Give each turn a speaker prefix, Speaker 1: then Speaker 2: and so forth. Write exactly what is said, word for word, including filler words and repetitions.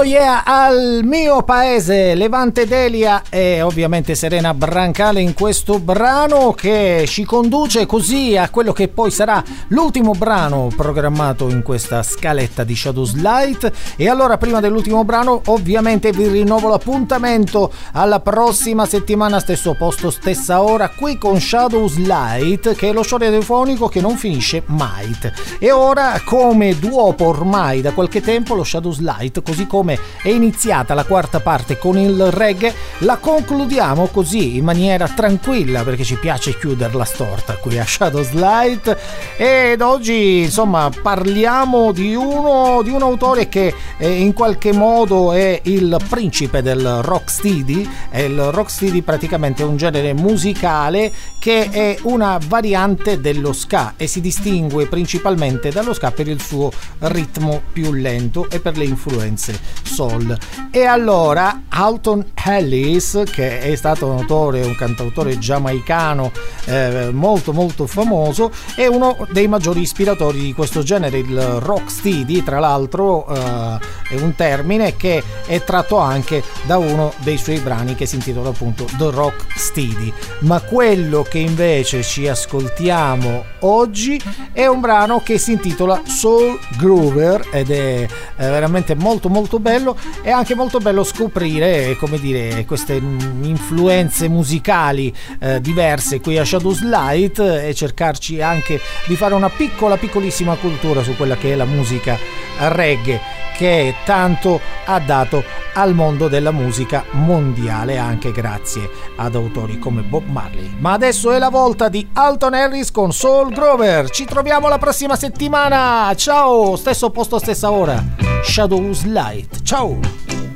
Speaker 1: yeah, al mio paese, Levante Delia e ovviamente Serena Brancale in questo brano che ci conduce così a quello che poi sarà l'ultimo brano programmato in questa scaletta di Shadows Light. E allora, prima dell'ultimo brano, ovviamente vi rinnovo l'appuntamento alla prossima settimana, stesso posto, stessa ora, qui con Shadows Light, che è lo show radiofonico che non finisce mai. E ora, come duopo ormai da qualche tempo, lo Shadows Light, così come è iniziata la quarta parte con il reggae, la concludiamo così in maniera tranquilla, perché ci piace chiuderla storta qui a Shadows Light. Ed oggi insomma parliamo di uno di un autore che eh, in qualche modo è il principe del rocksteady. E il rocksteady praticamente è un genere musicale che è una variante dello ska e si distingue principalmente dallo ska per il suo ritmo più lento e per le influenze soul. E allora Alton Ellis, che è stato un autore, un cantautore giamaicano eh, molto molto famoso, è uno dei maggiori ispiratori di questo genere, il rocksteady. Tra l'altro eh, è un termine che è tratto anche da uno dei suoi brani che si intitola appunto The Rocksteady. Ma quello che invece ci ascoltiamo oggi è un brano che si intitola Soul Groover ed è eh, veramente molto molto bello. È anche molto bello scoprire, come dire, queste influenze musicali eh, diverse qui a Shadows Light e cercarci anche di fare una piccola piccolissima cultura su quella che è la musica reggae, che tanto ha dato al mondo della musica mondiale, anche grazie ad autori come Bob Marley. Ma adesso è la volta di Alton Ellis con Soul Groover. Ci troviamo la prossima settimana. Ciao, stesso posto, stessa ora. Shadows Light. Ciao.